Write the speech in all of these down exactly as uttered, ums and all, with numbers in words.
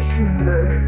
peşinde.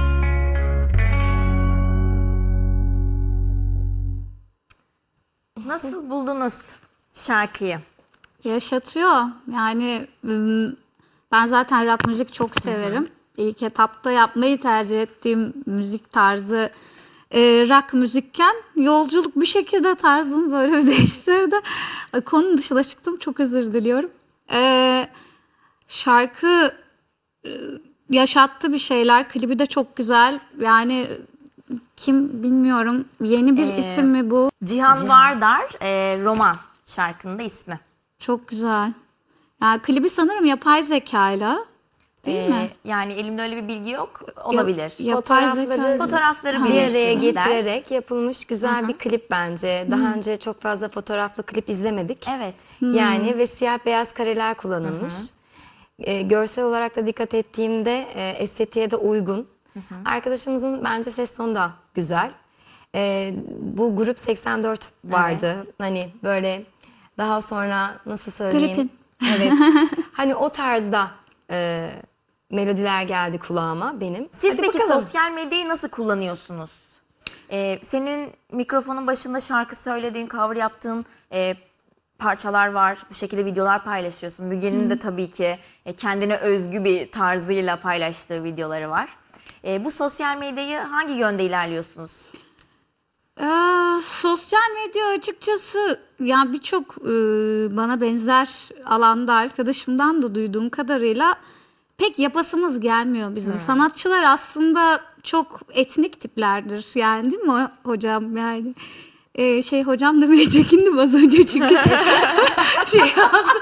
Nasıl buldunuz şarkıyı? Yaşatıyor. Yani ım, ben zaten rock müzik çok severim. İlk etapta yapmayı tercih ettiğim müzik tarzı e, rock müzikken yolculuk bir şekilde tarzımı böyle değiştirdi. Ay, Konunun dışına çıktım. Çok özür diliyorum. E, şarkı e, yaşattı bir şeyler. Klibi de çok güzel. Yani kim bilmiyorum. Yeni bir Ee, isim mi bu? Cihan Vardar, e, Roman şarkının da ismi. Çok güzel. Yani klibi sanırım yapay zekayla. Değil Ee, mi? Yani elimde öyle bir bilgi yok. Olabilir. Ya- yapay Fotoğrafları zeka. Fotoğrafları bir araya birleştirmişler. getirerek yapılmış güzel bir klip bence. Daha önce çok fazla fotoğraflı klip izlemedik. Evet. Yani ve siyah beyaz kareler kullanılmış. Ee, görsel olarak da dikkat ettiğimde e, estetiğe de uygun. Arkadaşımızın bence ses tonu da güzel. Ee, bu grup seksen dört vardı. Hani böyle daha sonra nasıl söyleyeyim? Gripin. Evet. Hani o tarzda e, melodiler geldi kulağıma benim. Siz Hadi peki bakalım. sosyal medyayı nasıl kullanıyorsunuz? Ee, senin mikrofonun başında şarkı söylediğin, cover yaptığın e, parçalar var. Bu şekilde videolar paylaşıyorsun. Müge'nin de tabii ki e, kendine özgü bir tarzıyla paylaştığı videoları var. E, bu sosyal medyayı hangi yönde ilerliyorsunuz? Ee, sosyal medya açıkçası yani birçok e, bana benzer alanda arkadaşımdan da duyduğum kadarıyla pek yapasımız gelmiyor bizim. Sanatçılar aslında çok etnik tiplerdir yani, değil mi hocam? Yani Ee, şey hocam demeye çekindim az önce çünkü şey yaptım.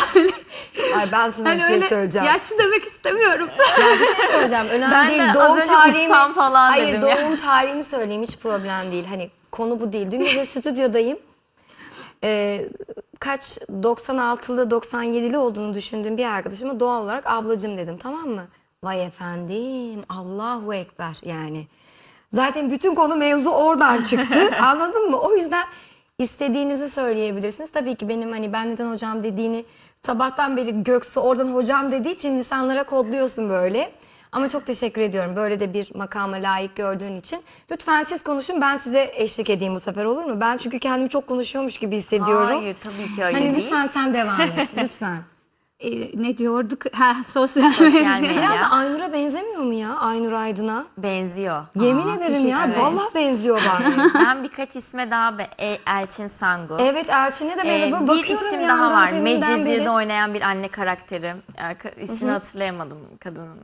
Ay ben sana Hani bir şey öyle söyleyeceğim. yaşlı demek istemiyorum. Ya bir şey söyleyeceğim. Önemli Ben değil. de az Doğum önce tarihimi ustam falan Hayır, dedim doğum ya. tarihimi söyleyeyim, hiç problem değil. Hani konu bu değil. Dün gece stüdyodayım. Ee, kaç doksan altılı doksan yedili olduğunu düşündüğüm bir arkadaşıma doğal olarak ablacım dedim, tamam mı? Vay efendim, Allahu Ekber yani. Zaten bütün konu mevzu oradan çıktı. Anladın mı? O yüzden istediğinizi söyleyebilirsiniz. Tabii ki benim hani ben neden hocam dediğini sabahtan beri Göksu oradan hocam dediği için insanlara kodluyorsun böyle. Ama çok teşekkür ediyorum böyle de bir makama layık gördüğün için. Lütfen siz konuşun, ben size eşlik edeyim bu sefer, olur mu? Ben çünkü kendimi çok konuşuyormuş gibi hissediyorum. Hayır, tabii ki öyle Hani değil. lütfen sen devam et. Lütfen. Ee, ne diyorduk? Ha, sosyal, Sosyal medya. medya. Biraz da Aynur'a benzemiyor mu ya? Aynur Aydın'a. Benziyor. Yemin Aa, ederim teşekkür ya. ederim. Vallahi benziyor bana. Ben birkaç isme daha be- E- Elçin Sangu. Evet, Elçin'e de Ee, benziyor. Böyle bir bakıyorum isim yandan daha var. filmden Medcezir'de beri. oynayan bir anne karakteri. Ee, ka- İsmini hatırlayamadım kadının.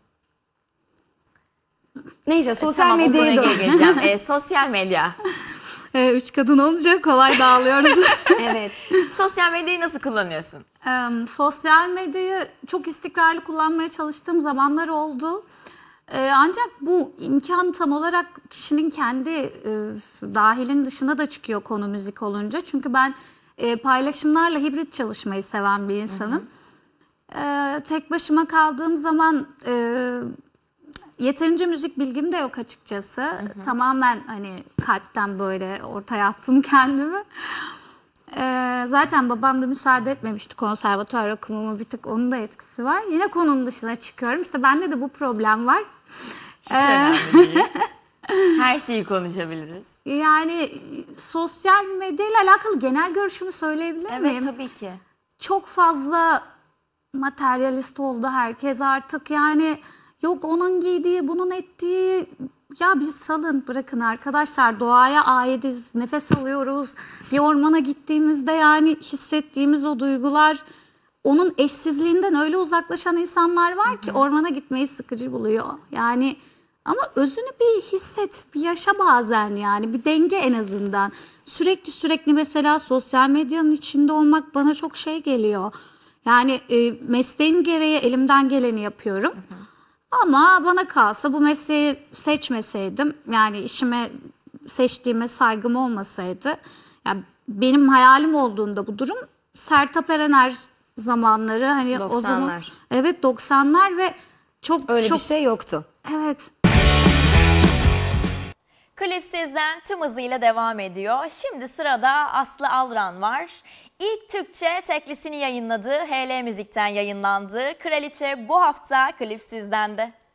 Neyse, sosyal Tamam, o medyaya konuya doğru. geleceğim. Ee, sosyal medya. Ee, üç kadın olunca kolay dağılıyoruz. Evet. Sosyal medyayı nasıl kullanıyorsun? Ee, sosyal medyayı çok istikrarlı kullanmaya çalıştığım zamanlar oldu. Ee, ancak bu imkan tam olarak kişinin kendi e, dahilin dışına da çıkıyor konu müzik olunca. Çünkü ben e, paylaşımlarla hibrit çalışmayı seven bir insanım. Ee, tek başıma kaldığım zaman e, yeterince müzik bilgim de yok açıkçası. Tamamen hani kalpten böyle ortaya attım kendimi. Ee, zaten babam da müsaade etmemişti konservatuar okumama, bir tık onun da etkisi var. Yine konunun dışına çıkıyorum. İşte bende de bu problem var. Hiç önemli değil. Her şeyi konuşabiliriz. Yani sosyal medyayla alakalı genel görüşümü söyleyebilir Evet, miyim? tabii ki. Çok fazla materyalist oldu herkes artık. Yani yok onun giydiği, bunun ettiği. Ya biz salın, bırakın arkadaşlar, doğaya aitiz, nefes alıyoruz. Bir ormana gittiğimizde yani hissettiğimiz o duygular, onun eşsizliğinden öyle uzaklaşan insanlar var ki ormana gitmeyi sıkıcı buluyor. Yani ama özünü bir hisset, bir yaşa bazen, yani bir denge en azından. Sürekli sürekli mesela sosyal medyanın içinde olmak bana çok şey geliyor. Yani e, mesleğim gereği elimden geleni yapıyorum. Ama bana kalsa bu mesleği seçmeseydim, yani işime, seçtiğime saygım olmasaydı, yani benim hayalim olduğunda bu durum, Sertab Erener zamanları, hani o zaman doksanlar. evet doksanlar ve çok Öyle çok bir şey yoktu. evet. Klipsiz'den tüm hızıyla devam ediyor. Şimdi sırada Aslı Alran var. İlk Türkçe teklisini yayınladığı H L Müzik'ten yayınlandı. Kraliçe bu hafta Klipsiz'den de.